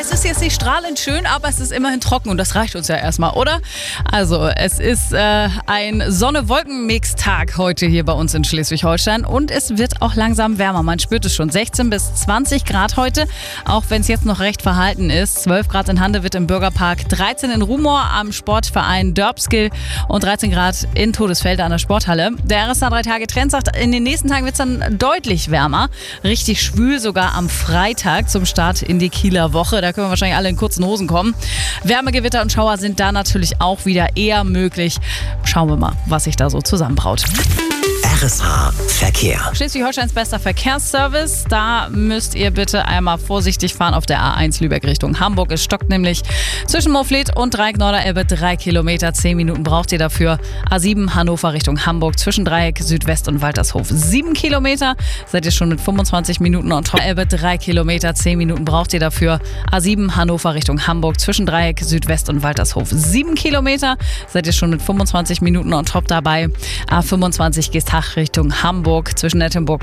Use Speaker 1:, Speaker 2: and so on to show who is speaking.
Speaker 1: Es ist jetzt nicht strahlend schön, aber es ist immerhin trocken und das reicht uns ja erstmal, oder? Also, es ist ein Sonne-Wolken-Mix-Tag heute hier bei uns in Schleswig-Holstein und es wird auch langsam wärmer. Man spürt es schon. 16 bis 20 Grad heute, auch wenn es jetzt noch recht verhalten ist. 12 Grad in Handewitt im Bürgerpark, 13 in Rumor am Sportverein Dörbskil und 13 Grad in Todesfelde an der Sporthalle. Der RSA 3-Tage-Trend sagt, in den nächsten Tagen wird es dann deutlich wärmer. Richtig schwül sogar am Freitag zum Start in die Kieler Woche. Da können wir wahrscheinlich alle in kurzen Hosen kommen. Wärmegewitter und Schauer sind da natürlich auch wieder eher möglich. Schauen wir mal, was sich da so zusammenbraut.
Speaker 2: RSA Verkehr.
Speaker 1: Schleswig-Holsteins bester Verkehrsservice. Da müsst ihr bitte einmal vorsichtig fahren auf der A1 Lübeck Richtung Hamburg. Es stockt nämlich zwischen Moorfleet und Dreieck Norderelbe 3 Kilometer. 10 Minuten braucht ihr dafür. A7 Hannover Richtung Hamburg zwischen Dreieck Südwest und Waltershof 7 Kilometer. Seid ihr schon mit 25 Minuten on top. Elbe 3 Kilometer. 10 Minuten braucht ihr dafür. A7 Hannover Richtung Hamburg zwischen Dreieck Südwest und Waltershof 7 Kilometer. Seid ihr schon mit 25 Minuten on top dabei. A25 Geesthacht Richtung Hamburg zwischen Nettenburg